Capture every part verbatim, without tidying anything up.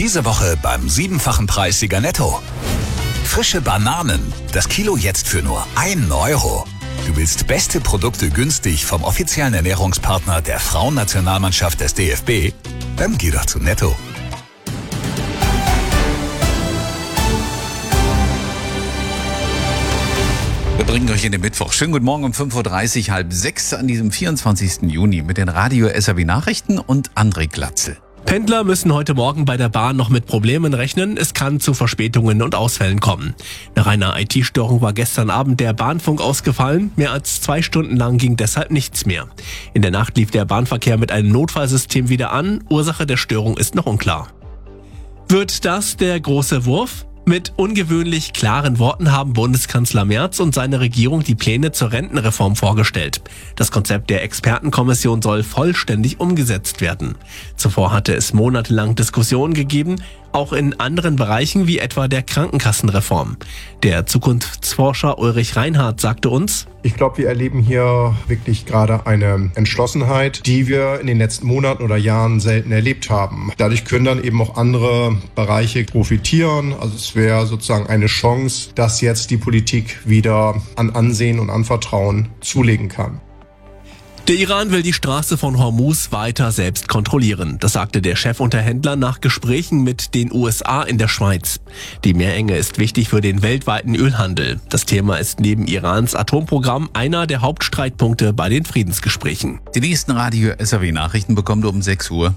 Diese Woche beim siebenfachen Preissieger Netto. Frische Bananen, das Kilo jetzt für nur einen Euro. Du willst beste Produkte günstig vom offiziellen Ernährungspartner der Frauennationalmannschaft des D F B? Dann geh doch zu Netto. Wir bringen euch in den Mittwoch. Schönen guten Morgen um fünf Uhr dreißig, halb sechs an diesem vierundzwanzigsten Juni mit den Radio-S R W Nachrichten und André Glatzel. Pendler müssen heute Morgen bei der Bahn noch mit Problemen rechnen. Es kann zu Verspätungen und Ausfällen kommen. Nach einer I T-Störung war gestern Abend der Bahnfunk ausgefallen. Mehr als zwei Stunden lang ging deshalb nichts mehr. In der Nacht lief der Bahnverkehr mit einem Notfallsystem wieder an. Ursache der Störung ist noch unklar. Wird das der große Wurf? Mit ungewöhnlich klaren Worten haben Bundeskanzler Merz und seine Regierung die Pläne zur Rentenreform vorgestellt. Das Konzept der Expertenkommission soll vollständig umgesetzt werden. Zuvor hatte es monatelang Diskussionen gegeben, auch in anderen Bereichen wie etwa der Krankenkassenreform. Der Zukunftsforscher Ulrich Reinhardt sagte uns: Ich glaube, wir erleben hier wirklich gerade eine Entschlossenheit, die wir in den letzten Monaten oder Jahren selten erlebt haben. Dadurch können dann eben auch andere Bereiche profitieren. Also es wäre sozusagen eine Chance, dass jetzt die Politik wieder an Ansehen und an Vertrauen zulegen kann. Der Iran will die Straße von Hormuz weiter selbst kontrollieren. Das sagte der Chefunterhändler nach Gesprächen mit den U S A in der Schweiz. Die Meerenge ist wichtig für den weltweiten Ölhandel. Das Thema ist neben Irans Atomprogramm einer der Hauptstreitpunkte bei den Friedensgesprächen. Die nächsten Radio-S R W Nachrichten bekommt ihr um sechs Uhr.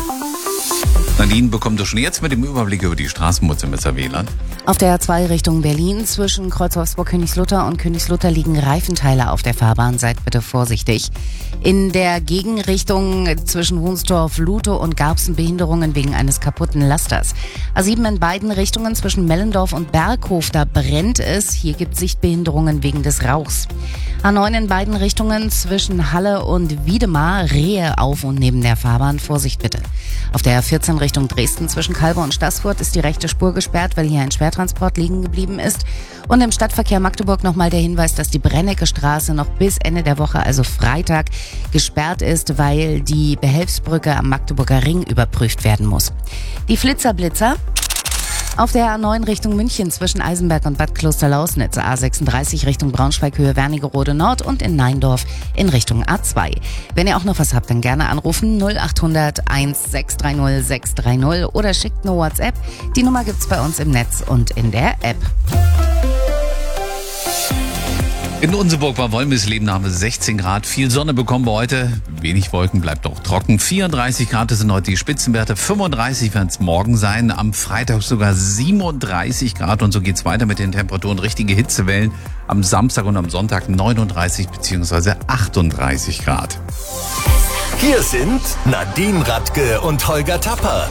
Nadine bekommt ihr schon jetzt mit dem Überblick über die Straßenmutze im S R W-Land. Auf der A zwei Richtung Berlin zwischen Kreuzaugsburg-Königslutter und Königslutter liegen Reifenteile auf der Fahrbahn. Seid bitte vorsichtig. In der Gegenrichtung zwischen Hohnsdorf-Lutow und Garbsen Behinderungen wegen eines kaputten Lasters. A sieben in beiden Richtungen zwischen Mellendorf und Berghof, da brennt es. Hier gibt es Sichtbehinderungen wegen des Rauchs. A neun in beiden Richtungen zwischen Halle und Wiedemar, Rehe auf und neben der Fahrbahn. Vorsicht bitte. Auf der A vierzehn Richtung Dresden zwischen Kalbe und Staßfurt ist die rechte Spur gesperrt, weil hier ein Schwertransport liegen geblieben ist. Und im Stadtverkehr Magdeburg nochmal der Hinweis, dass die Brennecke Straße noch bis Ende der Woche, also Freitag, gesperrt ist, weil die Behelfsbrücke am Magdeburger Ring überprüft werden muss. Die Flitzerblitzer. Auf der A neun Richtung München zwischen Eisenberg und Bad Klosterlausnitz, A sechsunddreißig Richtung Braunschweig Höhe Wernigerode Nord und in Neindorf in Richtung A zwei. Wenn ihr auch noch was habt, dann gerne anrufen null acht hundert eins sechs drei null sechs drei null oder schickt eine WhatsApp. Die Nummer gibt's bei uns im Netz und in der App. In Unseburg war Wollmisleben haben wir sechzehn Grad. Viel Sonne bekommen wir heute. Wenig Wolken, bleibt auch trocken. vierunddreißig Grad sind heute die Spitzenwerte. fünfunddreißig werden es morgen sein. Am Freitag sogar siebenunddreißig Grad. Und so geht's weiter mit den Temperaturen. Richtige Hitzewellen. Am Samstag und am Sonntag neununddreißig bzw. achtunddreißig Grad. Hier sind Nadine Radke und Holger Tapper.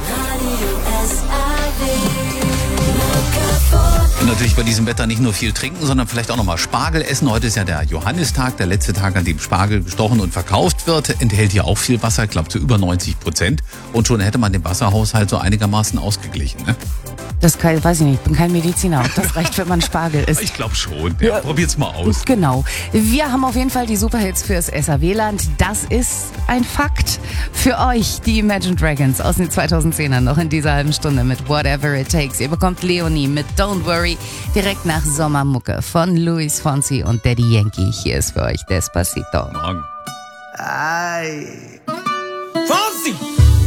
Und natürlich bei diesem Wetter nicht nur viel trinken, sondern vielleicht auch nochmal Spargel essen. Heute ist ja der Johannistag, der letzte Tag, an dem Spargel gestochen und verkauft wird. Enthält ja auch viel Wasser, ich glaube zu über neunzig Prozent. Und schon hätte man den Wasserhaushalt so einigermaßen ausgeglichen, ne? Das kann, weiß ich nicht, ich bin kein Mediziner. Ob das reicht, wenn man Spargel isst. Ich glaube schon. Ja, ja. Probiert's mal aus. Genau. Wir haben auf jeden Fall die Superhits fürs S R W-Land. Das ist ein Fakt für euch, die Imagine Dragons aus den zweitausendzehnern, noch in dieser halben Stunde mit Whatever It Takes. Ihr bekommt Leonie mit Don't Worry direkt nach Sommermucke von Luis Fonsi und Daddy Yankee. Hier ist für euch Despacito. Morgen. Ay. Fonsi!